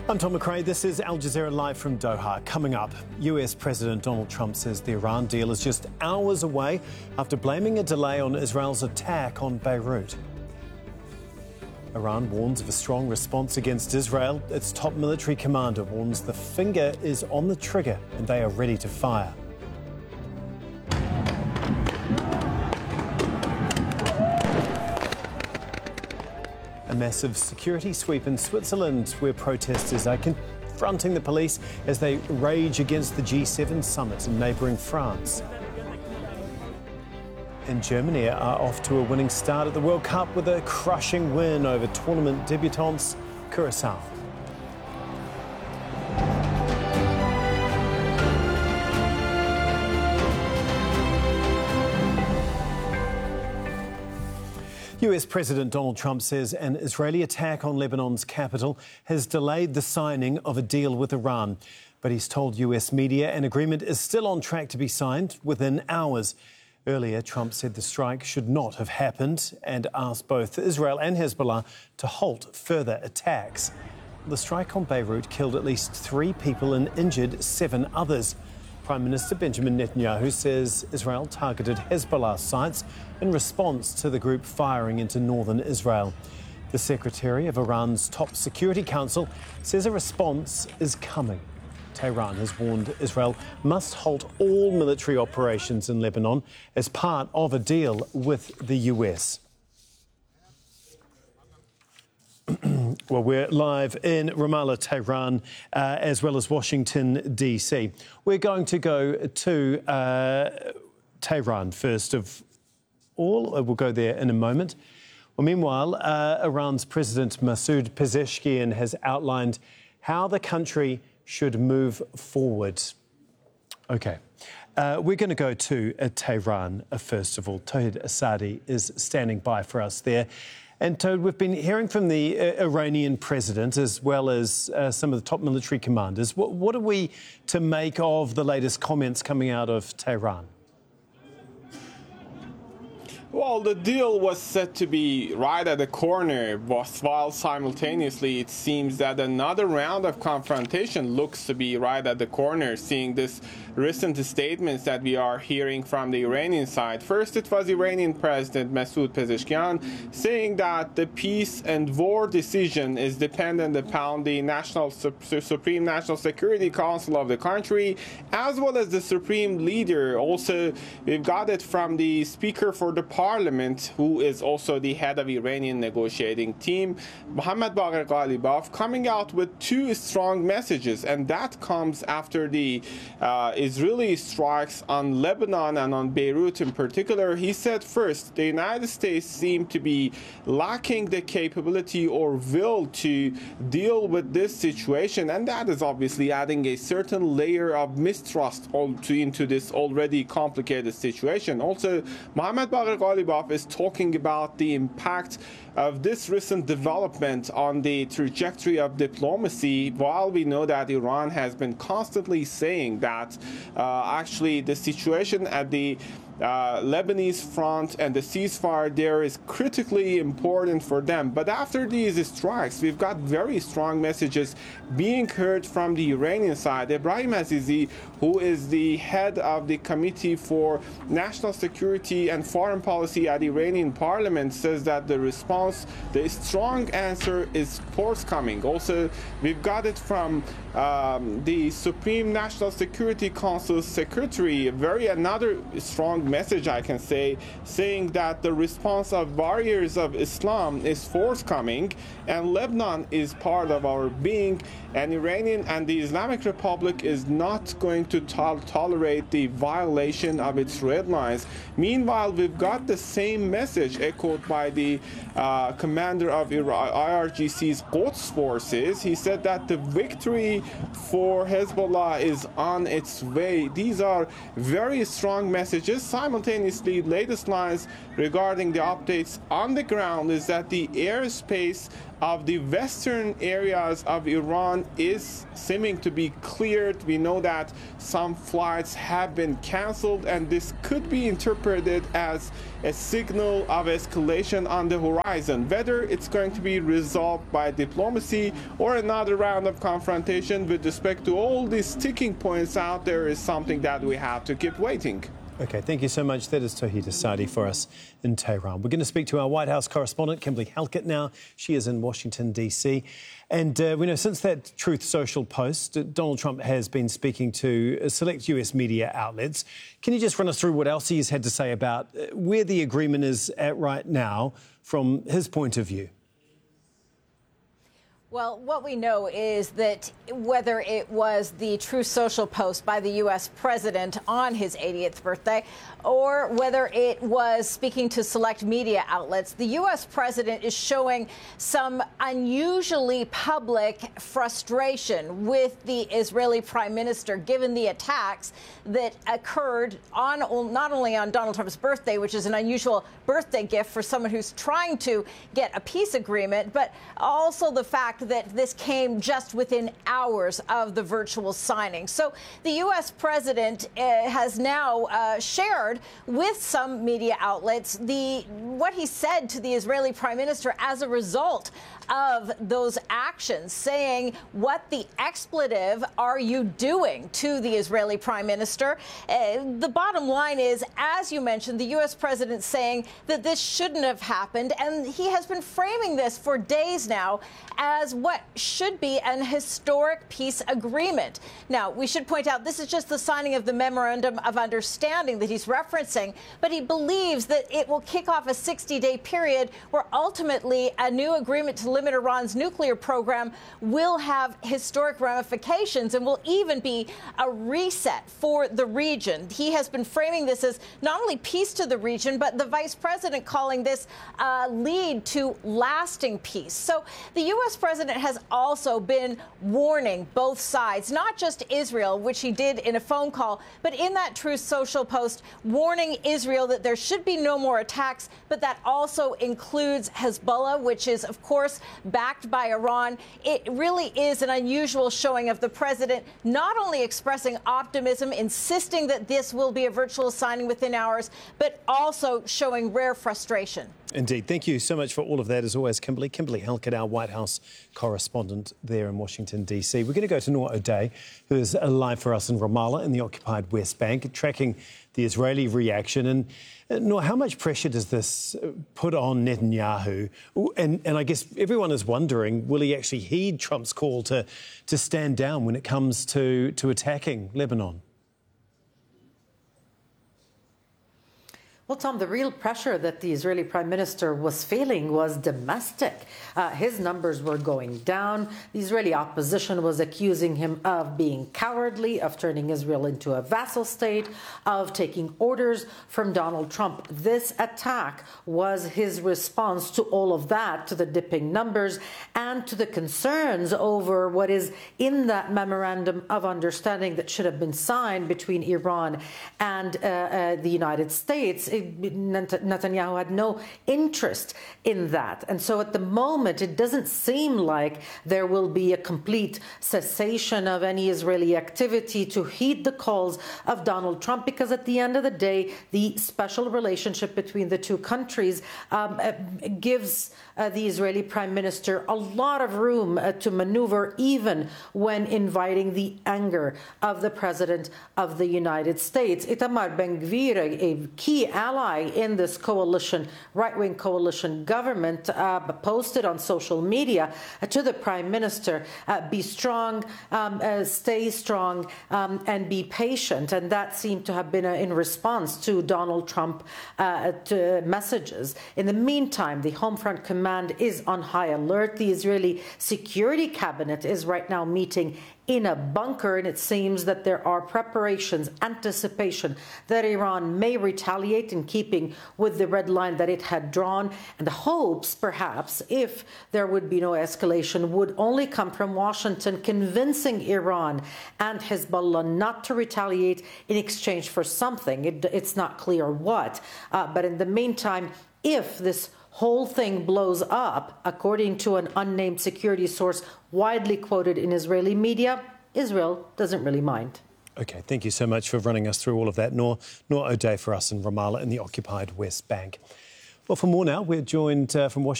I'm Tom McRae. This is Al Jazeera Live from Doha. Coming up, US President Donald Trump says the Iran deal is just hours away after blaming a delay on Israel's attack on Beirut. Iran warns of a strong response against Israel. Its top military commander warns the finger is on the trigger and they are ready to fire. A massive security sweep in Switzerland, where protesters are confronting the police as they rage against the G7 summit in neighbouring France. And Germany are off to a winning start at the World Cup with a crushing win over tournament debutants Curaçao. US President Donald Trump says an Israeli attack on Lebanon's capital has delayed the signing of a deal with Iran. But he's told US media an agreement is still on track to be signed within hours. Earlier, Trump said the strike should not have happened and asked both Israel and Hezbollah to halt further attacks. The strike on Beirut killed at least 3 people and injured 7 others. Prime Minister Benjamin Netanyahu says Israel targeted Hezbollah sites in response to the group firing into northern Israel. The secretary of Iran's top security council says a response is coming. Tehran has warned Israel must halt all military operations in Lebanon as part of a deal with the US. Well, we're live in Ramallah, Tehran, as well as Washington, D.C. We're going to go to Tehran first of all. We'll go there in a moment. Well, meanwhile, Iran's President Masoud Pezeshkian has outlined how the country should move forward. OK. We're going to go to Tehran first of all. Tawhid Asadi is standing by for us there. And Toad, we've been hearing from the Iranian president as well as some of the top military commanders. What are we to make of the latest comments coming out of Tehran? Well, the deal was set to be right at the corner, while simultaneously it seems that another round of confrontation looks to be right at the corner, seeing this recent statements that we are hearing from the Iranian side. First, it was Iranian President Masoud Pezeshkian saying that the peace and war decision is dependent upon the Supreme National Security Council of the country, as well as the Supreme Leader. Also, we've got it from the Speaker for the Parliament, who is also the head of Iranian negotiating team, Mohammad Bagher Ghalibaf, coming out with 2 strong messages, and that comes after the Israeli strikes on Lebanon and on Beirut in particular. He said, first, the United States seemed to be lacking the capability or will to deal with this situation, and that is obviously adding a certain layer of mistrust into this already complicated situation. Also, Mohammad Bagher Ghalibaf is talking about the impact of this recent development on the trajectory of diplomacy, while we know that Iran has been constantly saying that actually the situation at the Lebanese front and the ceasefire there is critically important for them. But after these strikes, we've got very strong messages being heard from the Iranian side. Ebrahim Azizi, who is the head of the Committee for National Security and Foreign Policy at the Iranian Parliament, says that the response, the strong answer, is forthcoming. Also, we've got it from the Supreme National Security Council Secretary, another strong message, I can say, saying that the response of warriors of Islam is forthcoming and Lebanon is part of our being, and Iranian and the Islamic Republic is not going to tolerate the violation of its red lines. Meanwhile, we've got the same message echoed by the commander of IRGC's Quds forces. He said that the victory for Hezbollah is on its way. These are very strong messages. simultaneously, latest lines regarding the updates on the ground is that the airspace of the western areas of Iran is seeming to be cleared. We know that some flights have been cancelled, and this could be interpreted as a signal of escalation on the horizon. Whether it's going to be resolved by diplomacy or another round of confrontation with respect to all these sticking points out there is something that we have to keep waiting. OK, thank you so much. That is Tauhid Asadi for us in Tehran. We're going to speak to our White House correspondent, Kimberly Halkett, now. She is in Washington, D.C. And we know since that Truth Social post, Donald Trump has been speaking to select US media outlets. Can you just run us through what else he's had to say about where the agreement is at right now from his point of view? Well, what we know is that whether it was the Truth Social post by the U.S. president on his 80th birthday or whether it was speaking to select media outlets, the U.S. president is showing some unusually public frustration with the Israeli prime minister, given the attacks that occurred on not only on Donald Trump's birthday, which is an unusual birthday gift for someone who's trying to get a peace agreement, but also the fact that this came just within hours of the virtual signing. So the U.S. president has now shared with some media outlets what he said to the Israeli prime minister as a result of those actions, saying, what the expletive are you doing to the Israeli prime minister? The bottom line is, as you mentioned, the U.S. president saying that this shouldn't have happened. And he has been framing this for days now as what should be an historic peace agreement. Now, we should point out this is just the signing of the memorandum of understanding that he's referencing, but he believes that it will kick off a 60-day period where ultimately a new agreement to limit Iran's nuclear program will have historic ramifications and will even be a reset for the region. He has been framing this as not only peace to the region, but the vice president calling this a lead to lasting peace. So the U.S. president has also been warning both sides, not just Israel, which he did in a phone call, but in that Truth Social post, warning Israel that there should be no more attacks, but that also includes Hezbollah, which is, of course, backed by Iran. It really is an unusual showing of the president not only expressing optimism, insisting that this will be a virtual signing within hours, but also showing rare frustration. Indeed. Thank you so much for all of that, as always, Kimberly. Kimberly Halkett, our White House correspondent there in Washington, D.C. We're going to go to Noor O'Day, who is live for us in Ramallah in the occupied West Bank, tracking the Israeli reaction. And Noor, how much pressure does this put on Netanyahu? And I guess everyone is wondering, will he actually heed Trump's call to stand down when it comes to attacking Lebanon? Well, Tom, the real pressure that the Israeli prime minister was feeling was domestic. His numbers were going down. The Israeli opposition was accusing him of being cowardly, of turning Israel into a vassal state, of taking orders from Donald Trump. This attack was his response to all of that, to the dipping numbers and to the concerns over what is in that memorandum of understanding that should have been signed between Iran and the United States. Netanyahu had no interest in that. And so at the moment, it doesn't seem like there will be a complete cessation of any Israeli activity to heed the calls of Donald Trump, because at the end of the day, the special relationship between the two countries gives the Israeli prime minister a lot of room to maneuver, even when inviting the anger of the president of the United States. Itamar Ben-Gvir, a key ally in this coalition, right-wing coalition government, posted on social media to the prime minister, be strong, stay strong, and be patient. And that seemed to have been in response to Donald Trump messages. In the meantime, the Homefront Command is on high alert. The Israeli Security Cabinet is right now meeting in a bunker, and it seems that there are preparations, anticipation that Iran may retaliate in keeping with the red line that it had drawn, and the hopes, perhaps, if there would be no escalation, would only come from Washington convincing Iran and Hezbollah not to retaliate in exchange for something. It's not clear what, but in the meantime, if this whole thing blows up, according to an unnamed security source widely quoted in Israeli media, Israel doesn't really mind. OK, thank you so much for running us through all of that. Noor O'Day for us in Ramallah in the occupied West Bank. Well, for more now, we're joined from Washington.